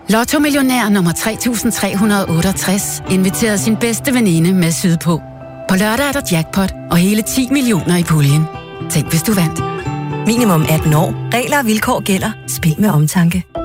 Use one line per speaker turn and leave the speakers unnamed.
Lotto-millionær nummer 3368 inviterede sin bedste veninde med sydpå. På lørdag er der jackpot og hele 10 millioner i puljen. Tænk, hvis du vandt.
Minimum 18 år. Regler og vilkår gælder. Spil med omtanke.